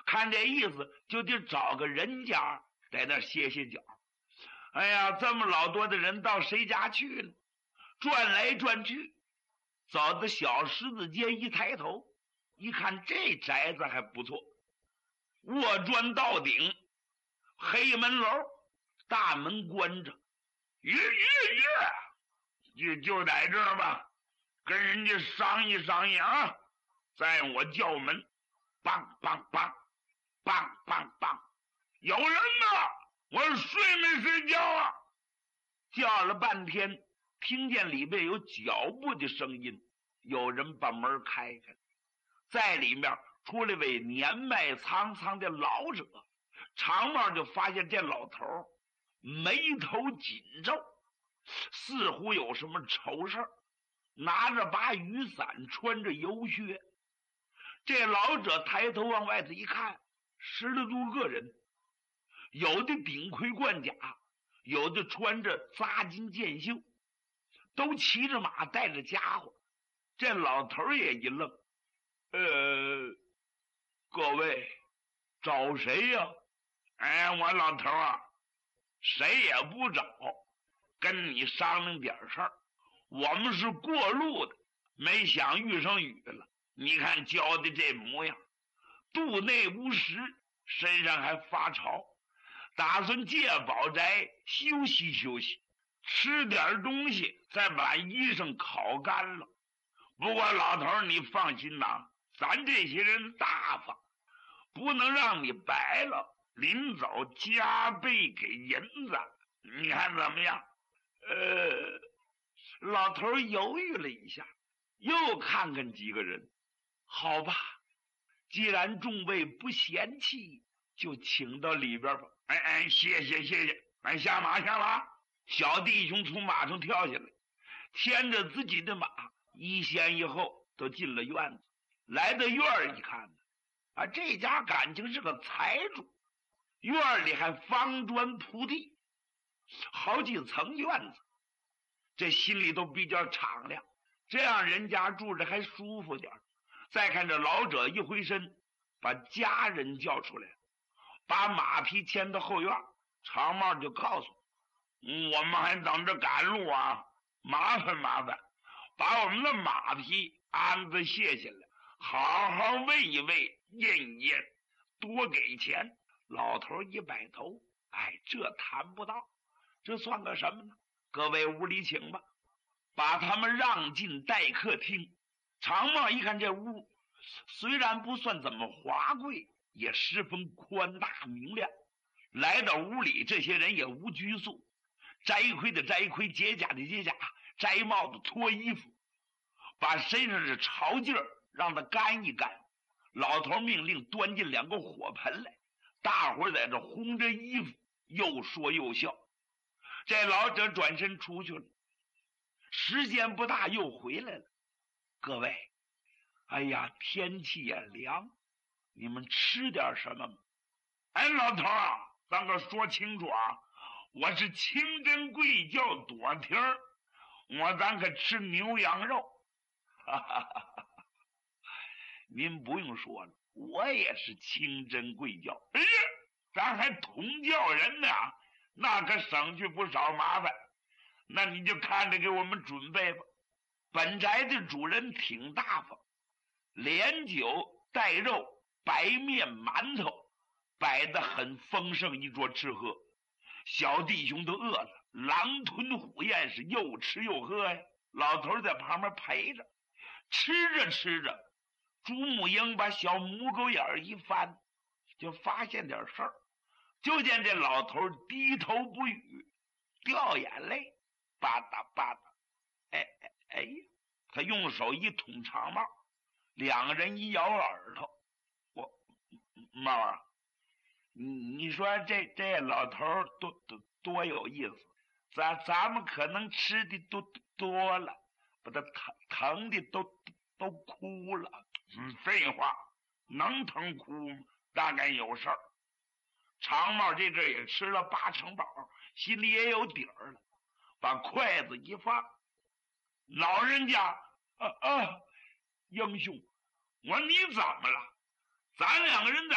看这意思就得找个人家在那歇歇脚。哎呀，这么老多的人到谁家去呢？转来转去，走到小十字街，一抬头一看，这宅子还不错，卧砖到顶，黑门楼，大门关着。就在这儿吧，跟人家商议商议啊。在我叫门，梆梆梆梆梆梆，有人呐！我睡没睡觉啊？叫了半天，听见里面有脚步的声音，有人把门开开，在里面出来位年迈苍苍的老者。长帽就发现这老头眉头紧皱，似乎有什么愁事儿，拿着把雨伞，穿着油靴。这老者抬头往外头一看，10多个人，有的顶盔贯甲，有的穿着扎金箭袖，都骑着马，带着家伙。这老头也一愣，各位找谁呀？哎，我老头啊，谁也不找，跟你商量点事儿。我们是过路的，没想遇上雨了。你看浇的这模样，肚内无食，身上还发潮，打算借宝宅休息休息，吃点东西，再把衣裳烤干了。不过老头你放心呐，咱这些人大方，不能让你白了，临走加倍给银子，你看怎么样？老头犹豫了一下，又看看几个人。好吧，既然众位不嫌弃，就请到里边吧。谢谢。下马。小弟兄从马上跳下来，牵着自己的马，一先一后都进了院子。来到院儿一看啊，这家感情是个财主，院里还方砖铺地，好几层院子，这心里都比较敞亮，这样人家住着还舒服点。再看这老者一回身，把家人叫出来，把马匹牵到后院。长帽就告诉我们还等着赶路啊，麻烦，把我们的马匹鞍子卸下来，好好喂一喂，验一验，多给钱。老头一摆头，这谈不到，这算个什么呢？各位屋里请吧，把他们让进待客厅。长帽一看这屋虽然不算怎么华贵，也十分宽大明亮。来到屋里，这些人也无拘束，摘盔的摘盔，解甲的解甲，摘帽子，脱衣服，把身上的潮劲儿让它干一干。老头命令端进2个火盆来，大伙在这烘着衣服，又说又笑。这老者转身出去了，时间不大又回来了。各位，天气也凉，你们吃点什么吗？老头啊，咱可说清楚啊，我是清真贵教朵亭，咱可吃牛羊肉。您不用说了，我也是清真贵教。咱还同教人呢，那可省去不少麻烦。那你就看着给我们准备吧。本宅的主人挺大方，连酒带肉，白面馒头摆得很丰盛，一桌吃喝。小弟兄都饿了，狼吞虎咽，是又吃又喝呀。老头在旁边陪着，吃着，朱母英把小母狗眼一翻，就发现点事儿。就见这老头低头不语，掉眼泪，吧嗒吧嗒。他用手一捅长帽，2个人一摇耳朵。帽啊，你说这老头多有意思，咱们可能吃的多了，把他疼的都哭了。废话，能疼哭吗？大概有事儿。长帽这阵也吃了8成饱，心里也有底儿了，把筷子一放。老人家，英雄，你怎么了？咱2个人在